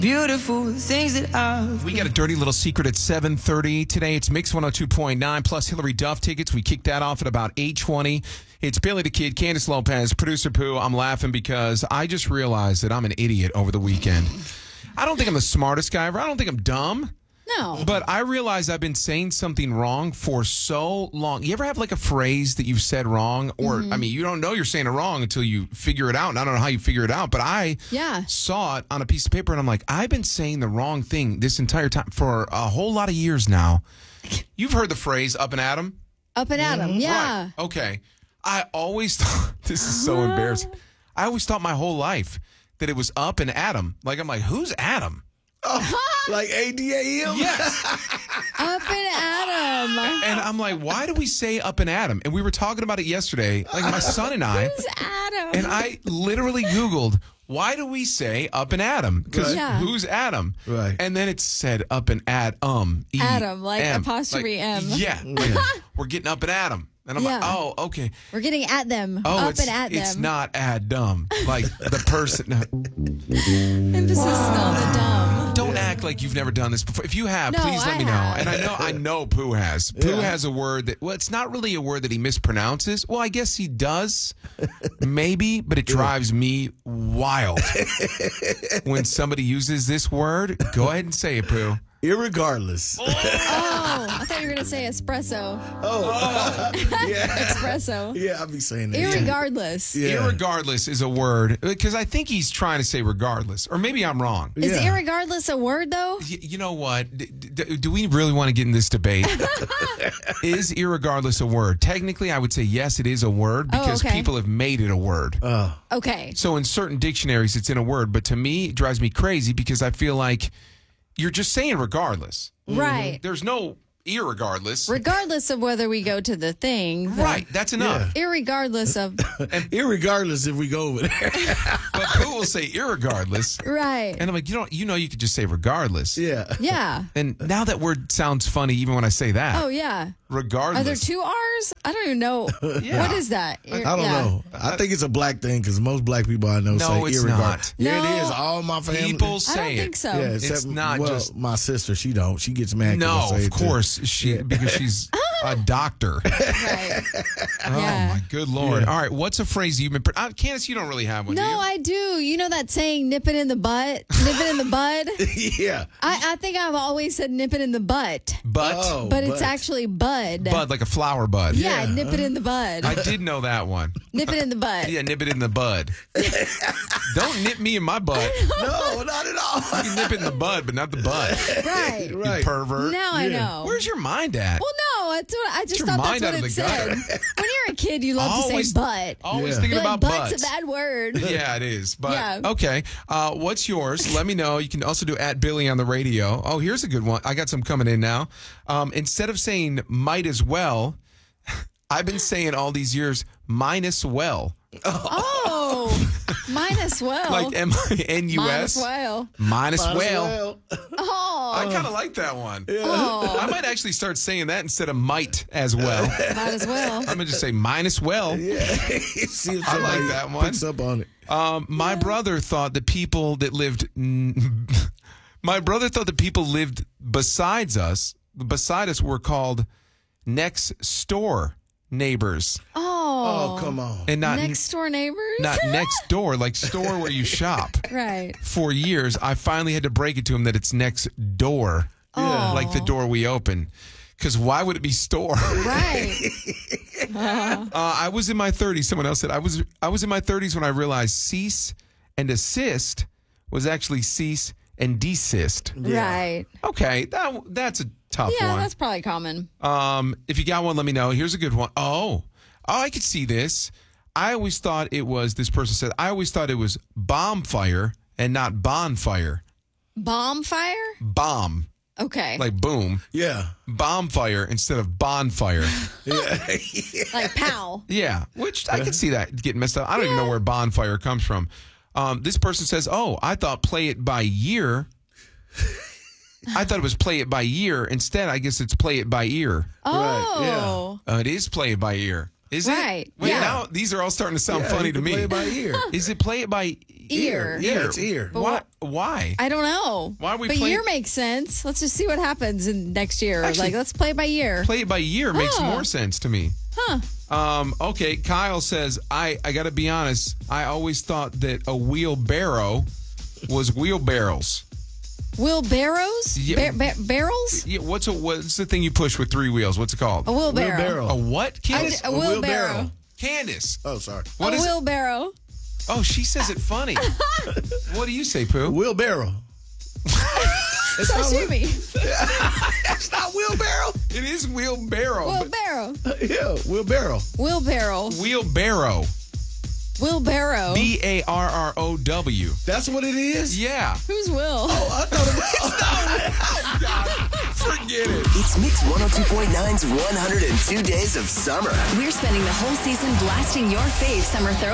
Beautiful things that I've... We got a dirty little secret at 7:30 today. It's Mix 102.9 plus Hillary Duff tickets. We kicked that off at about 8:20. It's Billy the Kid, Candace Lopez, producer Pooh. I'm laughing because I just realized that I'm an idiot over the weekend. I don't think I'm the smartest guy ever. I don't think I'm dumb. No. But I realized I've been saying something wrong for so long. You ever have like a phrase that you've said wrong? Or, I mean, you don't know you're saying it wrong until you figure it out. And I don't know how you figure it out. But I saw it on a piece of paper and I'm like, I've been saying the wrong thing this entire time for a whole lot of years now. You've heard the phrase up and at 'em? Up and at 'em, yeah. Right. Okay. I always thought, this is so embarrassing. I always thought my whole life that it was up and at 'em. Like, I'm like, who's Adam? Oh, like ADAM? Yes. Up and at 'em. And I'm like, why do we say up and at 'em? And we were talking about it yesterday, like my son and I. Who's Adam? And I literally Googled, why do we say up and at 'em? Because who's Adam? Right. And then it said up and at Adam, like E-M. apostrophe M. Yeah. Like, we're getting up and at 'em. And I'm like, oh, okay. We're getting at them. Oh, up and at them. It's not Adam. Like the person. Emphasis on the dumb. Don't act like you've never done this before. If you have, No, please let I me know. have. And I know Pooh has. Pooh has a word that, well, it's not really a word that he mispronounces. Well, I guess he does, maybe, but it drives me wild. When somebody uses this word, go ahead and say it, Pooh. Irregardless. Oh, I thought you were going to say espresso. Yeah. Espresso. Yeah, I'll be saying that. Irregardless. Yeah. Irregardless is a word, because I think he's trying to say regardless. Or maybe I'm wrong. Is irregardless a word, though? You know what? Do we really want to get in this debate? Is irregardless a word? Technically, I would say yes, it is a word because people have made it a word. Okay. So in certain dictionaries, it's in a word. But to me, it drives me crazy because I feel like you're just saying regardless. Right. There's no irregardless. Regardless of whether we go to the thing. Right. That's enough. Irregardless of. Irregardless if we go over there. But Pooh will say irregardless. Right. And I'm like, you could just say regardless. Yeah. Yeah. And now that word sounds funny even when I say that. Oh, yeah. Regardless. Are there two R's? I don't even know. Yeah. What is that? I don't know. I think it's a black thing because most black people I know say it's irregardless. not. Yeah, No. it is. All my family. People I say don't it. think so. Yeah, It's except, not just- my sister. She don't. She gets mad. 'cause No, I say of it too. course. Because she's a doctor. Right. Oh, Yeah. my good Lord. All right, what's a phrase you've been... Candace, you don't really have one, do No, you? I do. You know that saying, nip it in the butt? Nip it in the bud? Yeah. I think I've always said nip it in the butt. But, Oh, But it's actually bud. bud, like a flower bud. Yeah, nip it in the bud. I did know that one. Nip it in the butt. Yeah, nip it in the bud. Don't nip me in my butt. No, not at all. You can nip it in the bud, but not the butt. Right. Right. You pervert. Now I know. Where's your mind at? Well, no, that's what, I just your thought mind that's out what of it the gutter. said. When you're a kid, you love to Always- say butt. Always Yeah. thinking You're like, about butt's butts. a bad word. Yeah, it is. But Yeah. okay. What's yours? Let me know. You can also do at Billy on the radio. Oh, here's a good one. I got some coming in now. Instead of saying might as well, I've been saying all these years minus well. Oh, minus well. Like M-I-N-U-S. Minus well. Minus Might as well. Oh, I kind of like that one. oh, I might actually start saying that instead of might as well. might as well. I'm going to just say minus well. Yeah. See if I like somebody that one. Picks up on it. My brother thought the people that lived... My brother thought the people lived beside us were called next door neighbors. Oh, Oh, come on. And not next door neighbors. not next door, like store where you shop. Right. For years, I finally had to break it to him that it's next door, Oh. like the door we open. Because why would it be store? Right. I was in my 30s. Someone else said I was in my 30s when I realized cease and assist was actually cease and desist. Right. Okay, that's a tough Yeah, one. that's probably common. If you got one, let me know. Here's a good one. Oh, I could see this. I always thought it was, this person said, I always thought it was bomb fire and not bonfire. Bomb fire? Bomb, Okay. like boom. Yeah. Bomb fire instead of bonfire. Like pow. Yeah, which I could see that getting messed up. I don't even know where bonfire comes from. This person says, oh, I thought play it by year. I thought it was play it by year. Instead, I guess it's play it by ear. Oh. It is play it by ear. Is it? Right. Wait, Yeah. now these are all starting to sound funny you to can me. Play it by ear. Is it play it by Ear. Yeah, it's ear. Why? Why? I don't know. Why are we But playing- year makes sense. Let's just see what happens in next year. Actually, let's play it by year. Play it by year makes Oh. more sense to me. Okay, Kyle says, I got to be honest, I always thought that a wheelbarrow was wheelbarrows. Wheelbarrows? Yeah. Barrels? Yeah, what's the thing you push with 3 wheels? What's it called? A wheelbarrow. Wheelbarrow. A what, Candace? A wheelbarrow. Candace. Oh, sorry. What a is it? wheelbarrow. Oh, she says it funny. What do you say, Pooh? Wheelbarrow. So shoot me. That's not wheelbarrow. It is wheelbarrow. Wheelbarrow. Yeah, wheelbarrow. Wheelbarrow. Wheelbarrow. Wheelbarrow. Barrow. That's what it is? Yeah. Who's Will? I thought Forget it. It's Mix 102.9's 102 Days of Summer. We're spending the whole season blasting your fave summer throw.